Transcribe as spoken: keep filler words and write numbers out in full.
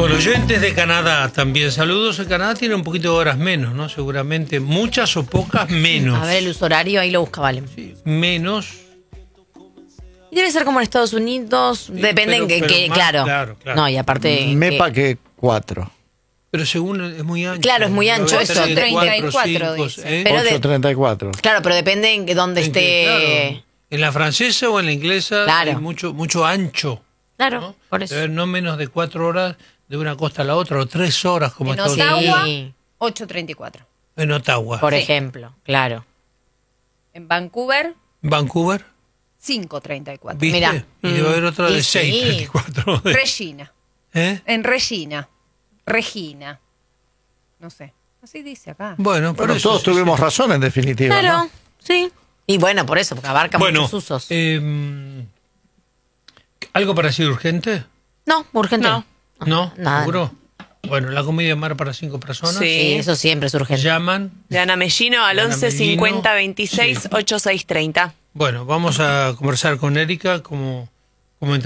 Bueno, oyentes de Canadá también, saludos. En Canadá tiene un poquito de horas menos, ¿no? Seguramente, muchas o pocas menos. A ver el uso horario, ahí lo busca, vale. Sí, menos. Y debe ser como en Estados Unidos, Sí, depende pero- en que, pero que- más, claro. claro, claro. No, y aparte... Mepa que- que cuatro. Pero según es muy ancho. Claro, es muy ancho eso, treinta y cuatro, treinta y cuatro cinco, dice. ¿eh? Pero de- ocho treinta y cuatro. Claro, pero depende en que dónde En esté... que, claro, en la francesa o en la inglesa Claro. hay mucho, mucho ancho. Claro, ¿no? por eso. Debe haber no menos de cuatro horas de una costa a la otra, o tres horas como En Estados Ottawa, Unidos. Sí. ocho treinta y cuatro. En Ottawa. Por Sí. ejemplo, claro. En Vancouver, Vancouver, cinco treinta y cuatro. ¿viste? Mirá. Y debe haber otra Y de sí. seis treinta y cuatro. Regina. ¿Eh? En Regina. Regina. No sé. Así dice acá. Bueno, por Bueno, eso, todos sí, tuvimos razón en definitiva. Claro, ¿no? sí. Y bueno, por eso, porque abarca Bueno, muchos usos. eh, ¿algo para decir urgente? No, urgente. No. ¿No? Nada. ¿Seguro? Bueno, la comedia mar para cinco personas. Sí. Sí, eso siempre es urgente. Llaman. De Ana Mellino al De Ana once cincuenta Mellino. veintiséis Sí. ochenta y seis treinta. Bueno, vamos a conversar con Erika como, como